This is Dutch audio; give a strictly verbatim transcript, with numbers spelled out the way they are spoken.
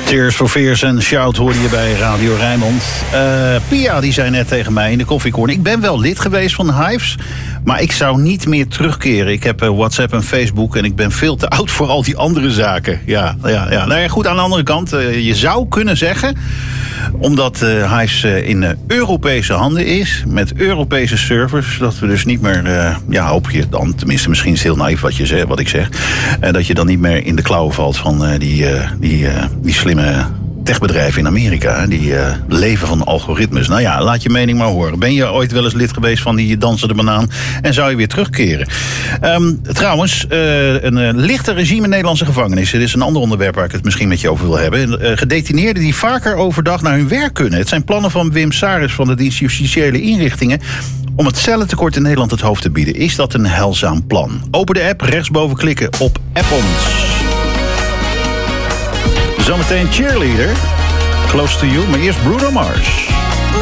Tears for Fears en Shout hoorde je bij Radio Rijnmond. Uh, Pia die zei net tegen mij in de koffiecorner: ik ben wel lid geweest van Hives, maar ik zou niet meer terugkeren. Ik heb uh, WhatsApp en Facebook en ik ben veel te oud voor al die andere zaken. Ja, ja, ja. Nou ja, goed, aan de andere kant, uh, je zou kunnen zeggen, omdat uh, Hives uh, in uh, Europese handen is, met Europese servers, dat we dus niet meer, uh, ja, hoop je dan, tenminste misschien is het heel naïef wat, je zegt, wat ik zeg, uh, dat je dan niet meer in de klauwen valt van uh, die, uh, die, uh, die slimme techbedrijven in Amerika, die uh, leven van algoritmes. Nou ja, laat je mening maar horen. Ben je ooit wel eens lid geweest van die dansende banaan en zou je weer terugkeren? Um, trouwens, uh, een uh, lichter regime in Nederlandse gevangenissen. Dit is een ander onderwerp waar ik het misschien met je over wil hebben. Uh, gedetineerden die vaker overdag naar hun werk kunnen. Het zijn plannen van Wim Saris van de dienst Justitiële Inrichtingen om het cellentekort in Nederland het hoofd te bieden. Is dat een heilzaam plan? Open de app, rechtsboven klikken op App ons. Zometeen Cheerleader, Close to You, maar eerst Bruno Mars.